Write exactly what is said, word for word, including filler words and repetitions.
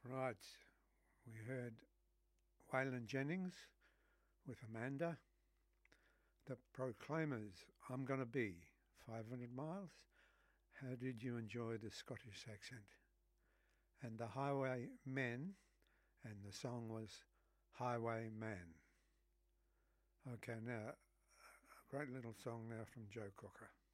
Right, we heard Waylon Jennings with Amanda, the Proclaimers, I'm Gonna Be, five hundred miles. How did you enjoy the Scottish accent? And the Highwaymen, and the song was Highwayman. Okay, now, a great little song now from Joe Cocker.